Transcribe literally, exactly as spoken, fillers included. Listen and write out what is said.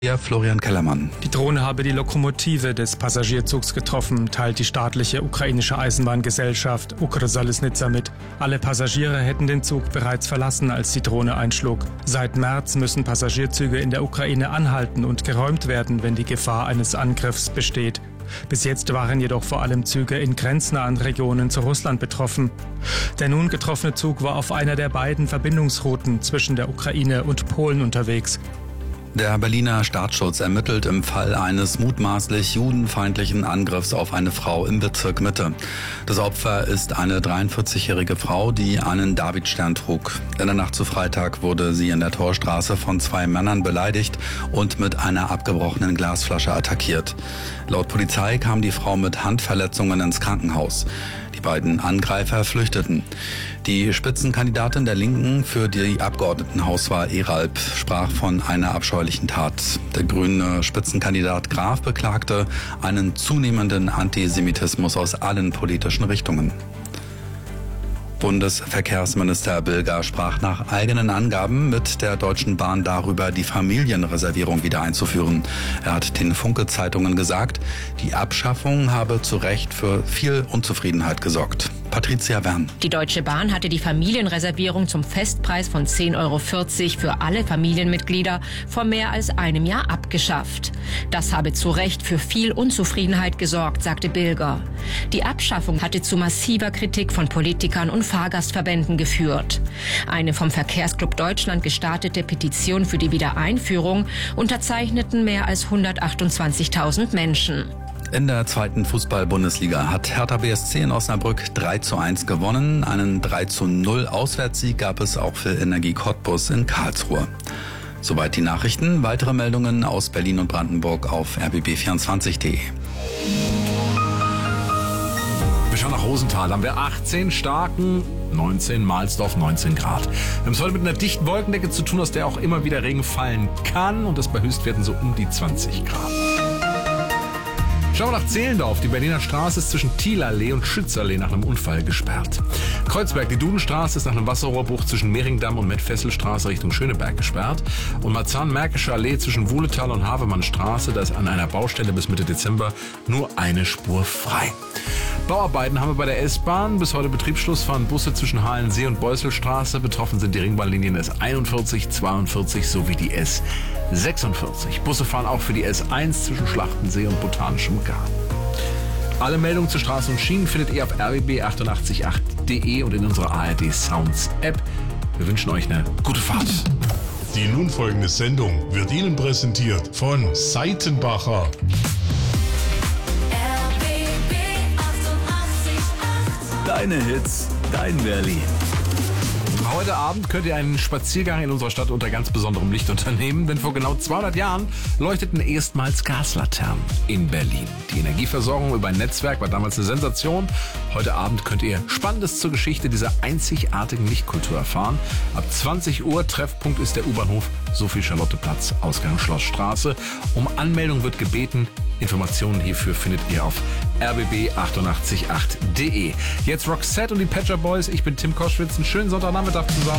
Ja, Florian Kellermann. Die Drohne habe die Lokomotive des Passagierzugs getroffen, teilt die staatliche ukrainische Eisenbahngesellschaft Ukrsaliznytsia mit. Alle Passagiere hätten den Zug bereits verlassen, als die Drohne einschlug. Seit März müssen Passagierzüge in der Ukraine anhalten und geräumt werden, wenn die Gefahr eines Angriffs besteht. Bis jetzt waren jedoch vor allem Züge in grenznahen Regionen zu Russland betroffen. Der nun getroffene Zug war auf einer der beiden Verbindungsrouten zwischen der Ukraine und Polen unterwegs. Der Berliner Staatsschutz ermittelt im Fall eines mutmaßlich judenfeindlichen Angriffs auf eine Frau im Bezirk Mitte. Das Opfer ist eine dreiundvierzigjährige Frau, die einen Davidstern trug. In der Nacht zu Freitag wurde sie in der Torstraße von zwei Männern beleidigt und mit einer abgebrochenen Glasflasche attackiert. Laut Polizei kam die Frau mit Handverletzungen ins Krankenhaus. Die beiden Angreifer flüchteten. Die Spitzenkandidatin der Linken für die Abgeordnetenhauswahl Eralp sprach von einer abscheulichen Tat. Der grüne Spitzenkandidat Graf beklagte einen zunehmenden Antisemitismus aus allen politischen Richtungen. Bundesverkehrsminister Bilger sprach nach eigenen Angaben mit der Deutschen Bahn darüber, die Familienreservierung wieder einzuführen. Er hat den Funke-Zeitungen gesagt, die Abschaffung habe zu Recht für viel Unzufriedenheit gesorgt. Patricia Wern. Die Deutsche Bahn hatte die Familienreservierung zum Festpreis von zehn Euro vierzig für alle Familienmitglieder vor mehr als einem Jahr abgeschafft. Das habe zu Recht für viel Unzufriedenheit gesorgt, sagte Bilger. Die Abschaffung hatte zu massiver Kritik von Politikern und Fahrgastverbänden geführt. Eine vom Verkehrsclub Deutschland gestartete Petition für die Wiedereinführung unterzeichneten mehr als hundertachtundzwanzigtausend Menschen. In der zweiten Fußball-Bundesliga hat Hertha B S C in Osnabrück drei zu eins gewonnen. Einen drei zu null Auswärtssieg gab es auch für Energie Cottbus in Karlsruhe. Soweit die Nachrichten. Weitere Meldungen aus Berlin und Brandenburg auf r b b vierundzwanzig punkt d e. Wir schauen nach Rosenthal, da haben wir achtzehn Starken, neunzehn Mahlsdorf, neunzehn Grad. Wir haben es heute mit einer dichten Wolkendecke zu tun, aus der auch immer wieder Regen fallen kann, und das bei Höchstwerten so um die zwanzig Grad. Schauen wir nach Zehlendorf. Die Berliner Straße ist zwischen Thielallee und Schützallee nach einem Unfall gesperrt. Kreuzberg, die Dudenstraße ist nach einem Wasserrohrbruch zwischen Mehringdamm und Mettfesselstraße Richtung Schöneberg gesperrt. Und Marzahn-Märkische Allee zwischen Wuhletal und Havemannstraße, da ist an einer Baustelle bis Mitte Dezember nur eine Spur frei. Bauarbeiten haben wir bei der S-Bahn. Bis heute Betriebsschluss fahren Busse zwischen Halensee und Beusselstraße. Betroffen sind die Ringbahnlinien S einundvierzig, zweiundvierzig sowie die S sechsundvierzig. Busse fahren auch für die S eins zwischen Schlachtensee und Botanischem Garten. Alle Meldungen zu Straßen und Schienen findet ihr auf r b b achtundachtzig punkt acht punkt d e und in unserer A R D Sounds App. Wir wünschen euch eine gute Fahrt. Die nun folgende Sendung wird Ihnen präsentiert von Seitenbacher. Deine Hits, dein Berlin. Heute Abend könnt ihr einen Spaziergang in unserer Stadt unter ganz besonderem Licht unternehmen, denn vor genau zweihundert Jahren leuchteten erstmals Gaslaternen in Berlin. Die Energieversorgung über ein Netzwerk war damals eine Sensation. Heute Abend könnt ihr Spannendes zur Geschichte dieser einzigartigen Lichtkultur erfahren. Ab zwanzig Uhr, Treffpunkt ist der U-Bahnhof Sophie-Charlotte-Platz, Ausgang Schlossstraße. Um Anmeldung wird gebeten. Informationen hierfür findet ihr auf r b b achtundachtzig punkt acht punkt d e. Jetzt Roxette und die Pet Shop Boys. Ich bin Tim Koschwitz. Einen schönen Sonntagnachmittag zusammen.